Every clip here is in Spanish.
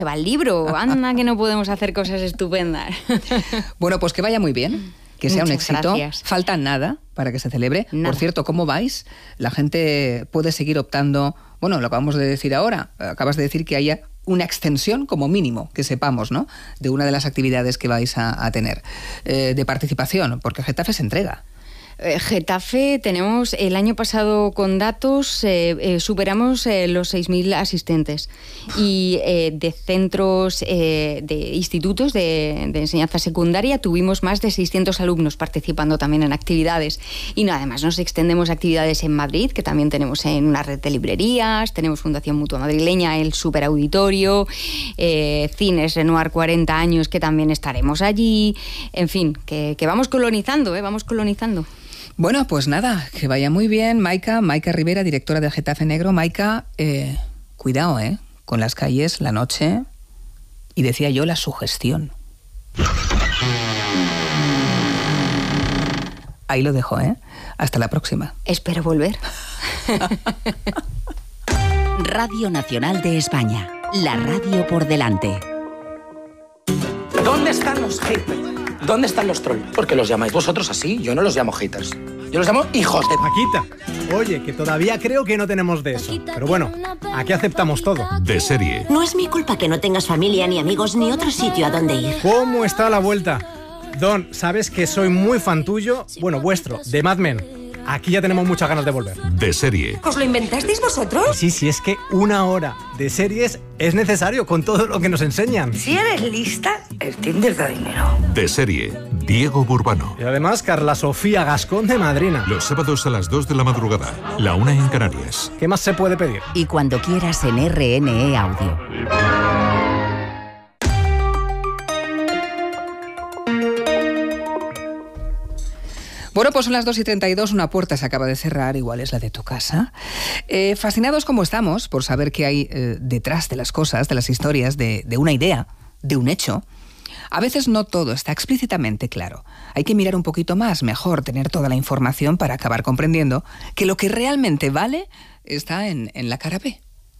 Se va el libro, anda que no podemos hacer cosas estupendas. Bueno, pues que vaya muy bien, que sea un éxito. Gracias. Falta nada para que se celebre. Nada. Por cierto, ¿cómo vais? La gente puede seguir optando, bueno, lo acabamos de decir ahora, acabas de decir que haya una extensión como mínimo, que sepamos, ¿no?, de una de las actividades que vais a tener, de participación, porque Getafe se entrega. Getafe, tenemos el año pasado con datos, superamos los 6.000 asistentes y de centros, de institutos de enseñanza secundaria tuvimos más de 600 alumnos participando también en actividades. Y no, además nos extendemos a actividades en Madrid, que también tenemos en una red de librerías, tenemos Fundación Mutua Madrileña, el Superauditorio, Cines Renoir 40 años, que también estaremos allí. En fin, que vamos colonizando, vamos colonizando. Bueno, pues nada, que vaya muy bien. Maika Rivera, directora de Getafe Negro. Maika, cuidado, con las calles, la noche y, decía yo, la sugestión. Ahí lo dejo, Hasta la próxima. Espero volver. Radio Nacional de España, la radio por delante. ¿Dónde están los haters? ¿Dónde están los trolls? Porque los llamáis vosotros así. Yo no los llamo haters. Yo los llamo hijos de... Paquita, oye, que todavía creo que no tenemos de eso. Pero bueno, aquí aceptamos todo. De serie. No es mi culpa que no tengas familia, ni amigos, ni otro sitio a donde ir. ¿Cómo está la vuelta? Don, sabes que soy muy fan tuyo, bueno, vuestro, de Mad Men. Aquí ya tenemos muchas ganas de volver. De serie. ¿Os lo inventasteis vosotros? Sí, es que 1 hora de series es necesario con todo lo que nos enseñan. Si eres lista, el Tinder da dinero. De serie. Diego Burbano. Y además, Carla Sofía Gascón de madrina. Los sábados a las 2 de la madrugada. La 1 en Canarias. ¿Qué más se puede pedir? Y cuando quieras en RNE Audio. Bueno, pues son las 2:32, una puerta se acaba de cerrar, igual es la de tu casa. Fascinados como estamos por saber qué hay detrás de las cosas, de las historias, de una idea, de un hecho. A veces no todo está explícitamente claro. Hay que mirar un poquito más, mejor tener toda la información para acabar comprendiendo que lo que realmente vale está en la cara B.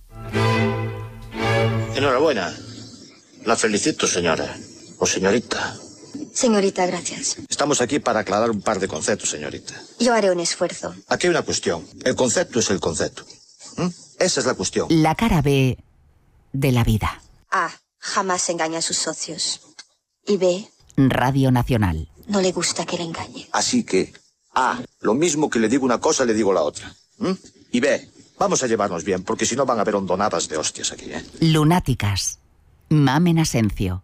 Enhorabuena. La felicito, señora. O señorita. Señorita, gracias. Estamos aquí para aclarar un par de conceptos, señorita. Yo haré un esfuerzo. Aquí hay una cuestión. El concepto es el concepto. Esa es la cuestión. La cara B de la vida. A. Jamás engaña a sus socios. Y B. Radio Nacional. No le gusta que le engañe. Así que, A. Lo mismo que le digo una cosa, le digo la otra. Y B. Vamos a llevarnos bien, porque si no van a haber hondonadas de hostias aquí, Lunáticas. Mamen Asencio.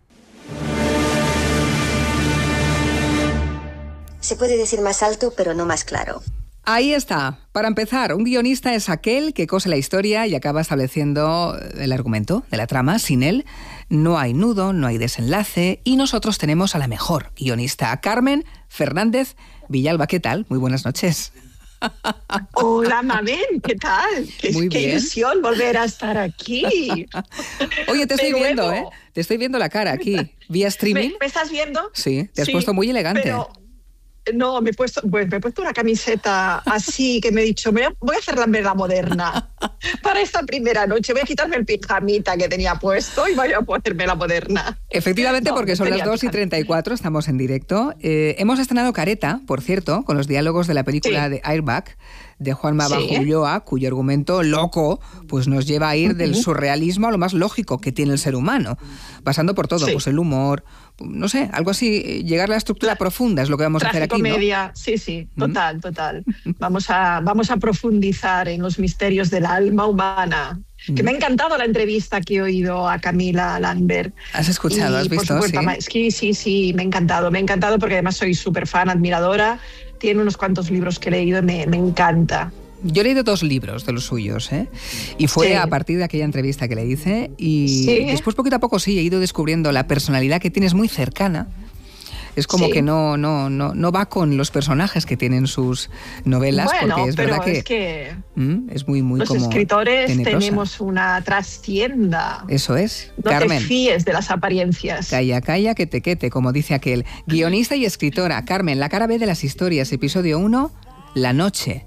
Se puede decir más alto, pero no más claro. Ahí está. Para empezar, un guionista es aquel que cose la historia y acaba estableciendo el argumento de la trama. Sin él no hay nudo, no hay desenlace. Y nosotros tenemos a la mejor guionista, a Carmen Fernández Villalba. ¿Qué tal? Muy buenas noches. Hola, Mabel, ¿qué tal? Muy qué bien. ilusión volver a estar aquí. Oye, te estoy viendo, Te estoy viendo la cara aquí, vía streaming. ¿Me estás viendo? Sí, te has puesto muy elegante. Pero... No, me he puesto una camiseta así que me he dicho, voy a hacerme la moderna para esta primera noche. Voy a quitarme el pijamita que tenía puesto y voy a ponerme la moderna. Efectivamente, porque son las 2:34, estamos en directo. Hemos estrenado Careta, por cierto, con los diálogos de la película de Airbag, de Juanma Bajo Ulloa, cuyo argumento loco pues nos lleva a ir del surrealismo a lo más lógico que tiene el ser humano, pasando por todo, pues el humor, no sé, algo así, llegar a la estructura profunda es lo que vamos a hacer aquí, ¿no? Comedia, sí, total. Vamos a profundizar en los misterios del alma humana. Que me ha encantado la entrevista que he oído a Camila Lambert. ¿Has escuchado? ¿Has visto? Sí, me ha encantado porque además soy súper fan, admiradora. Tiene unos cuantos libros que he leído y me encanta. Yo he leído 2 libros de los suyos, y fue a partir de aquella entrevista que le hice y después poquito a poco he ido descubriendo la personalidad que tienes muy cercana. Es como que no va con los personajes que tienen sus novelas, porque es verdad que es muy los como escritores tenebrosa. Tenemos una trastienda. Eso es, no Carmen. te fíes de las apariencias. Calla, que te quete, como dice aquel. Guionista y escritora, Carmen, la cara B de las historias, episodio 1, La noche.